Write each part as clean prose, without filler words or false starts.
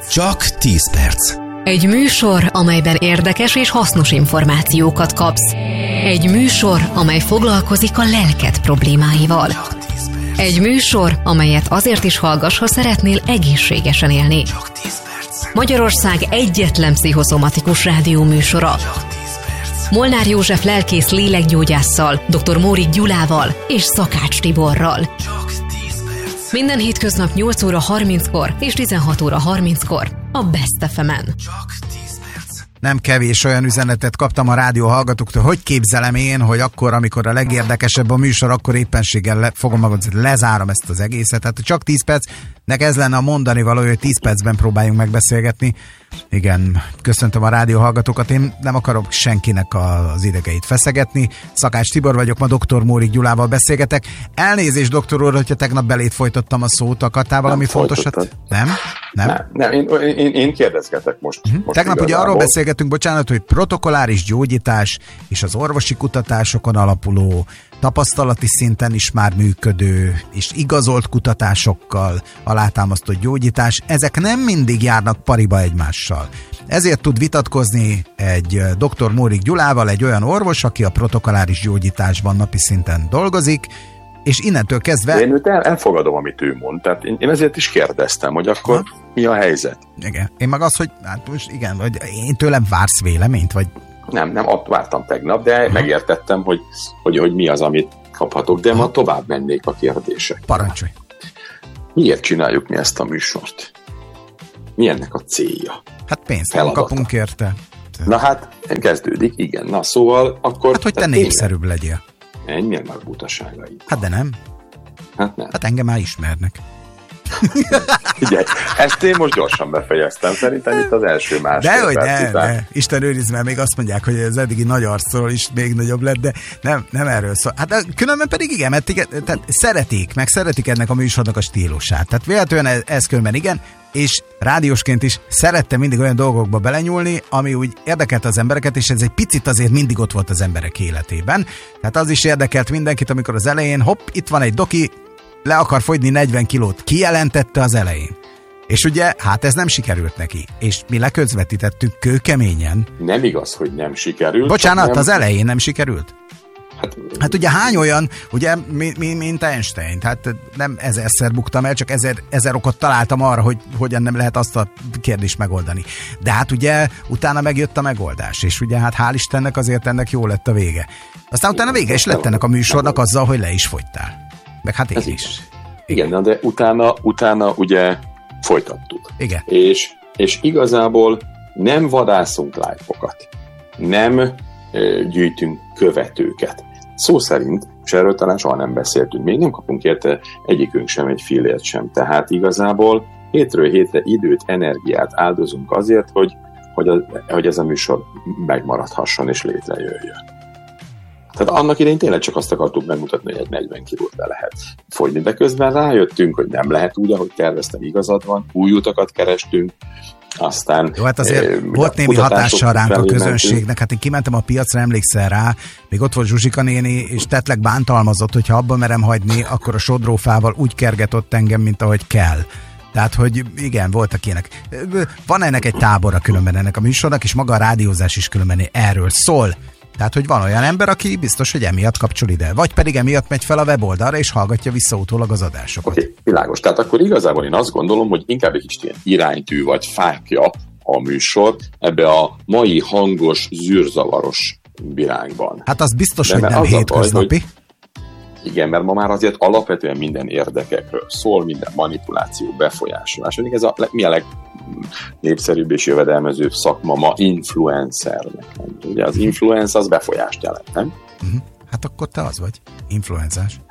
Csak 10 perc. Egy műsor, amelyben érdekes és hasznos információkat kapsz. Egy műsor, amely foglalkozik a lelked problémáival. Egy műsor, amelyet azért is hallgass, ha szeretnél egészségesen élni. Magyarország egyetlen pszichoszomatikus rádióműsora. Molnár József lelkész lélekgyógyásszal, dr. Mórik Gyulával és Szakács Tiborral. Minden hétköznap 8 óra 30-kor és 16 óra 30-kor a Best FM-en. Nem kevés olyan üzenetet kaptam a rádió hallgatóktól, hogy képzelem én, hogy akkor, amikor a legérdekesebb a műsor, akkor éppenséggel fogom magam, lezárom ezt az egészet. Hát csak 10 percnek ez lenne a mondani való, hogy 10 percben próbáljunk megbeszélgetni. Igen, köszöntöm a rádió hallgatókat, én nem akarok senkinek az idegeit feszegetni. Szakács Tibor vagyok, ma dr. Mórik Gyulával beszélgetek. Elnézést, doktor úr, hogyha tegnap belét folytottam a szót, akartál valami fontosat? Nem, én kérdezgetek most. Most tegnap igazából. ugye arról beszélgetünk, bocsánat, hogy protokolláris gyógyítás és az orvosi kutatásokon alapuló, tapasztalati szinten is már működő és igazolt kutatásokkal alátámasztott gyógyítás, ezek nem mindig járnak pariba egymással. Ezért tud vitatkozni egy dr. Mórik Gyulával, egy olyan orvos, aki a protokolláris gyógyításban napi szinten dolgozik, és innentől kezdve... Én őt elfogadom, amit ő mond, tehát én ezért is kérdeztem, hogy akkor mi a helyzet. Igen, én meg az, hogy hát most igen, vagy én tőlem vársz véleményt, vagy... Nem, ott vártam tegnap, de megértettem, hogy mi az, amit kaphatok, de ma tovább mennék a kérdések. Parancsolj! Miért csináljuk mi ezt a műsort? Mi ennek a célja? Hát pénzt nem kapunk érte. Na hát, kezdődik, igen. Na szóval akkor... Hát, hogy te népszerűbb legyél. Menjen meg butaságaid. Hát de nem. Hát nem. Hát engem már ismernek. Figyelj, ezt én most gyorsan befejeztem. Szerintem itt az első másfél perc után. Ne. Isten őrizd, mert még azt mondják, hogy az eddigi nagy arcról is még nagyobb lett, de nem erről szól. Hát különben pedig igen, mert tehát szeretik ennek a műsornak a stílusát. Tehát véletlenül ez különben igen, és rádiósként is szerettem mindig olyan dolgokba belenyúlni, ami úgy érdekelt az embereket, és ez egy picit azért mindig ott volt az emberek életében. Tehát az is érdekelt mindenkit, amikor az elején, itt van egy doki, le akar fogyni 40 kilót. Kijelentette az elején. És ugye, hát ez nem sikerült neki. És mi leközvetítettük kőkeményen. Nem igaz, hogy nem sikerült. Bocsánat, nem... az elején nem sikerült? Hát ugye hány olyan, ugye, mint Einstein, hát nem 1000-szer buktam el, csak 1000 okot találtam arra, hogy hogyan nem lehet azt a kérdést megoldani. De hát ugye utána megjött a megoldás, és ugye hát hál' Istennek azért ennek jó lett a vége. Aztán utána vége is lett ennek a műsornak azzal, hogy le is fogytál. Meg hát én is. Igen, de utána ugye folytattuk. Igen. És igazából nem vadászunk lájkokat, nem gyűjtünk követőket. Szó szerint, és erről talán soha nem beszéltünk, még nem kapunk érte egyikünk sem egy fillért sem. Tehát igazából hétről hétre időt, energiát áldozunk azért, hogy ez a műsor megmaradhasson és létrejöjjön. Tehát annak idején tényleg csak azt akartuk megmutatni, hogy egy 40 kilót be lehet fogyni, de közben rájöttünk, hogy nem lehet úgy, ahogy terveztem, igazad van, új utakat kerestünk, aztán... Jó, hát azért volt némi hatással ránk a közönségnek, hát én kimentem a piacra, emlékszel rá, még ott volt Zsuzsika néni, és tettleg bántalmazott, hogyha abba merem hagyni, akkor a sodrófával úgy kergetett engem, mint ahogy kell. Tehát, hogy igen, voltak ilyenek. Van ennek egy tábora különben ennek a műsornak, és maga a rádiózás is különben erről szól. Tehát, hogy van olyan ember, aki biztos, hogy emiatt kapcsol ide. Vagy pedig emiatt megy fel a weboldalra, és hallgatja vissza utólag az adásokat. Oké, világos. Tehát akkor igazából én azt gondolom, hogy inkább egy kicsit ilyen iránytű vagy fákja a műsor ebbe a mai hangos, zűrzavaros világban. Hát az biztos, hogy nem hétköznapi. Igen, mert ma már azért alapvetően minden érdekekről szól, minden manipuláció, befolyásolás. Ez mi a legnépszerűbb és jövedelmezőbb szakma ma influencernek. Ugye az influencer az befolyást jelent, nem? Hát akkor te az vagy, influenzás.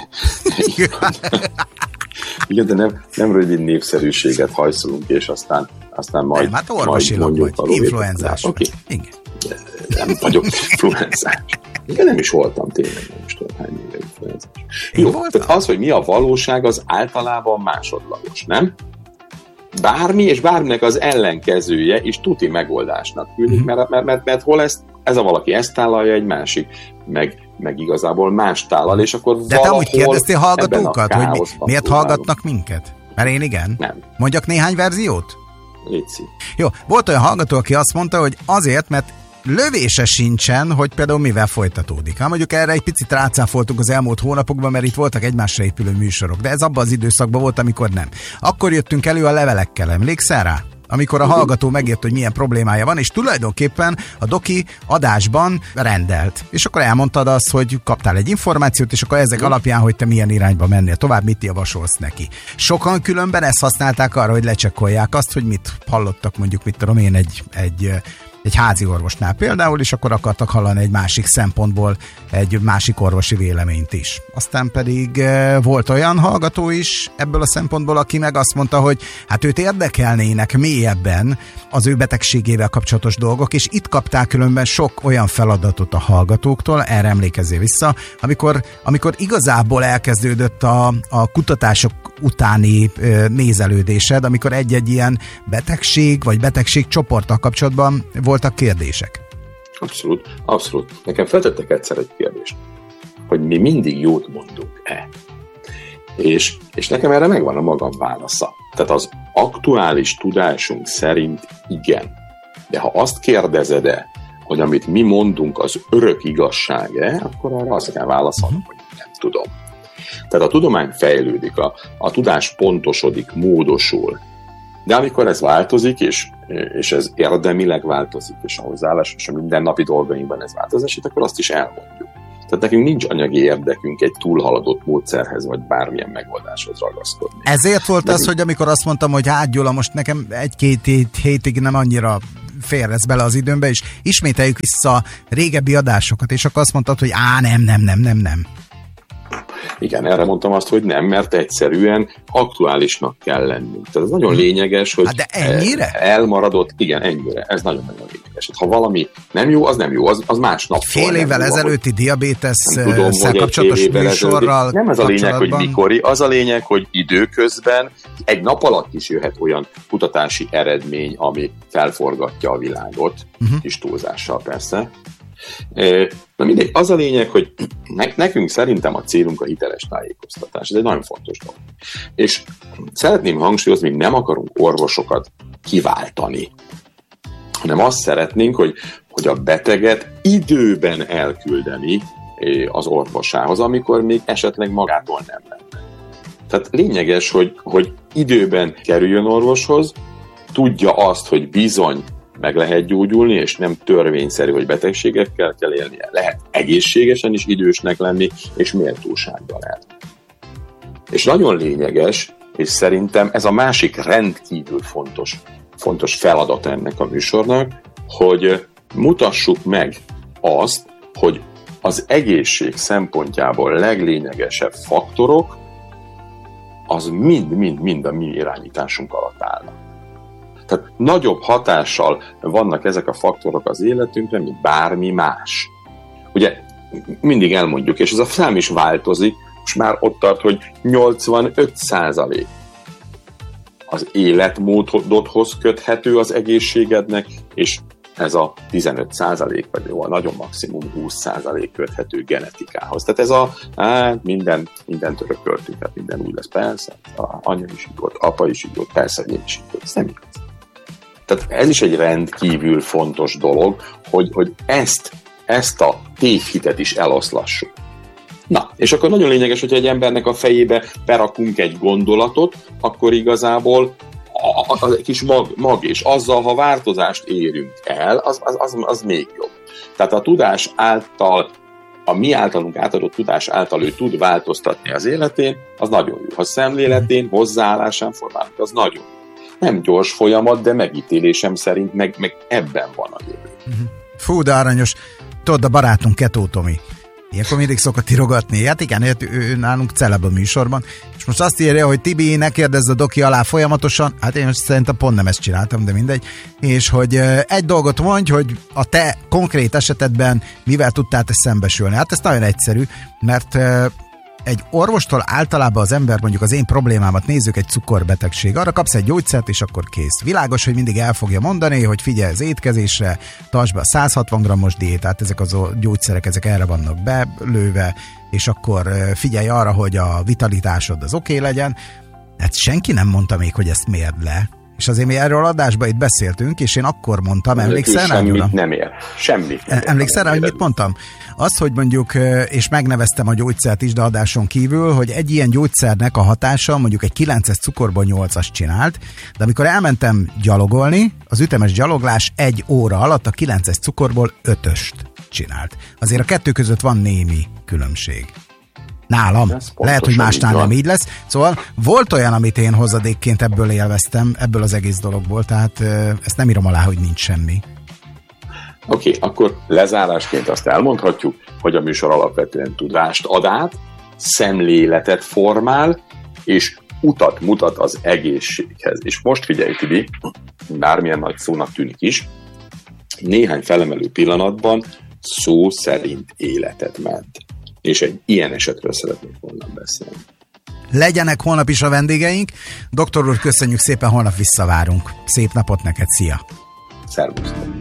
Igen, de nem rövid népszerűséget hajszolunk, és aztán majd... Nem, hát orvosilag vagy, influenzás. Oké. Igen. Nem vagyok influenzás. Igen, nem is voltam tényleg, nem is tudom hány éve influenzás. Jó, az, hogy mi a valóság, az általában másodlagos, nem? Bármi és bárminek az ellenkezője is tuti megoldásnak tűnik, mert hol ez a valaki ezt tálalja, egy másik, meg igazából más tállal, és akkor de te úgy kérdeztél hallgatókat, hogy miért próbálunk. hallgatnak minket? Mert én igen. Nem. Mondjak néhány verziót? létszik. Jó, volt olyan hallgató, aki azt mondta, hogy azért, mert lövése sincsen, hogy például mivel folytatódik. Hát mondjuk erre egy picit rácáfoltunk az elmúlt hónapokban, mert itt voltak egymásra épülő műsorok, de ez abban az időszakban volt, amikor nem. Akkor jöttünk elő a levelekkel, emlékszel rá? Amikor a hallgató megért, hogy milyen problémája van, és tulajdonképpen a doki adásban rendelt. És akkor elmondtad azt, hogy kaptál egy információt, és akkor ezek alapján, hogy te milyen irányba mennél tovább, mit javasolsz neki. Sokan különben ezt használták arra, hogy lecsekkolják azt, hogy mit hallottak, mondjuk, mit tudom én, egy házi orvosnál például, és akkor akartak hallani egy másik szempontból egy másik orvosi véleményt is. Aztán pedig volt olyan hallgató is ebből a szempontból, aki meg azt mondta, hogy hát őt érdekelnének mélyebben az ő betegségével kapcsolatos dolgok, és itt kapták különben sok olyan feladatot a hallgatóktól, erre emlékezzél vissza, amikor igazából elkezdődött a kutatások utáni nézelődésed, amikor egy-egy ilyen betegség vagy betegségcsoporttal kapcsolatban voltak kérdések. Abszolút. Nekem feltettek egyszer egy kérdést, hogy mi mindig jót mondunk-e? És nekem erre megvan a magam válasza. Tehát az aktuális tudásunk szerint igen. De ha azt kérdezed-e, hogy amit mi mondunk az örök igazság-e, akkor arra azt kell válaszolnom, hogy nem tudom. Tehát a tudomány fejlődik, a tudás pontosodik, módosul. De amikor ez változik, és ez érdemileg változik, és a hozzáállás, és a mindennapi dolgainkban ez változik, akkor azt is elmondjuk. Tehát nekünk nincs anyagi érdekünk egy túlhaladott módszerhez, vagy bármilyen megoldáshoz ragaszkodni. Ezért volt az, hogy amikor azt mondtam, hogy hát Gyula, most nekem 1-2 hétig nem annyira férrez bele az időmbe, és ismételjük vissza régebbi adásokat, és akkor azt mondtad, hogy nem. Igen, erre mondtam azt, hogy nem, mert egyszerűen aktuálisnak kell lennünk. Tehát ez nagyon lényeges, hogy de ennyire? Elmaradott, igen, ennyire. Ez nagyon-nagyon lényeges. Ha valami nem jó, az nem jó, az másnap. Fél évvel ezelőtti diabétesszel kapcsolatos műsorral nem ez a lényeg, hogy mikori, az a lényeg, hogy időközben egy nap alatt is jöhet olyan kutatási eredmény, ami felforgatja a világot, kis túlzással persze. Na mindegy, az a lényeg, hogy nekünk szerintem a célunk a hiteles tájékoztatás. Ez egy nagyon fontos dolog. És szeretném hangsúlyozni, hogy nem akarunk orvosokat kiváltani, hanem azt szeretnénk, hogy a beteget időben elküldeni az orvosához, amikor még esetleg magától nem lenne. Tehát lényeges, hogy időben kerüljön orvoshoz, tudja azt, hogy bizony meg lehet gyógyulni, és nem törvényszerű, hogy betegségekkel kell élnie. Lehet egészségesen is idősnek lenni, és méltósággal el. És nagyon lényeges, és szerintem ez a másik rendkívül fontos feladat ennek a műsornak, hogy mutassuk meg azt, hogy az egészség szempontjából leglényegesebb faktorok az mind a mi irányításunk alatt állnak. Tehát nagyobb hatással vannak ezek a faktorok az életünkre, mint bármi más. Ugye mindig elmondjuk, és ez a szám is változik, most már ott tart, hogy 85% az életmódodhoz köthető az egészségednek, és ez a 15% vagy jó, a nagyon maximum 20% köthető genetikához. Tehát ez mindent örököltünk, tehát minden úgy lesz, persze, anya is így volt, apa is így volt, persze, én is így volt, ez nem igaz. Tehát ez is egy rendkívül fontos dolog, hogy ezt a tévhitet is eloszlassuk. Na, és akkor nagyon lényeges, hogyha egy embernek a fejébe berakunk egy gondolatot, akkor igazából a kis mag, és azzal, ha változást érünk el, az még jobb. Tehát a tudás által, a mi általunk átadott tudás által ő tud változtatni az életén, az nagyon jó. Ha szemléletén, hozzáállásán formálunk, az nagyon jó. Nem gyors folyamat, de megítélésem szerint meg ebben van a jövő. Fú, de aranyos. Tudod, a barátunk Ketó Tomi. Ilyenkor mindig szokott írogatni. Hát igen, ő nálunk celeb a műsorban. És most azt írja, hogy Tibi, ne kérdezz a doki alá folyamatosan. Hát én most szerintem pont nem ezt csináltam, de mindegy. És hogy egy dolgot mondj, hogy a te konkrét esetedben mivel tudtál te szembesülni. Hát ez nagyon egyszerű, mert egy orvostól általában az ember, mondjuk az én problémámat nézzük, egy cukorbetegség. Arra kapsz egy gyógyszert, és akkor kész. Világos, hogy mindig el fogja mondani, hogy figyelj az étkezésre, tartsd be a 160 g-os diétát, ezek az gyógyszerek, ezek erre vannak belőve, és akkor figyelj arra, hogy a vitalitásod az oké legyen. Hát senki nem mondta még, hogy ezt mérd le. És azért mi erről adásban itt beszéltünk, és én akkor mondtam, emlékszel rá? Semmit nem ér. Semmit. Emlékszel rá, hogy mit mondtam? Azt, hogy mondjuk, és megneveztem a gyógyszert is, de adáson kívül, hogy egy ilyen gyógyszernek a hatása mondjuk egy 9-es cukorból 8-as csinált, de amikor elmentem gyalogolni, az ütemes gyaloglás 1 óra alatt a 9-es cukorból 5-öst csinált. Azért a kettő között van némi különbség. Nálam. Lehet, hogy másnál nem így lesz. Szóval volt olyan, amit én hozadékként ebből élveztem, ebből az egész dologból, tehát ezt nem írom alá, hogy nincs semmi. Oké, akkor lezárásként azt elmondhatjuk, hogy a műsor alapvetően tudást ad át, szemléletet formál, és utat mutat az egészséghez. És most figyelj, Tibi, bármilyen nagy szónak tűnik is, néhány felemelő pillanatban szó szerint életet ment. És egy ilyen esetről szeretnék volna beszélni. Legyenek holnap is a vendégeink. Doktor úr, köszönjük szépen, holnap visszavárunk. Szép napot neked, szia! Szervusztok!